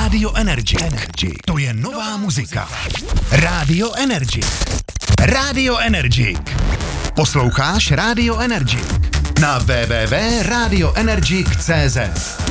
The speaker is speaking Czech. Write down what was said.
Radio Energy. To je nová muzika. Radio Energy. Radio Energy. Posloucháš Radio Energy na www.radioenergy.cz.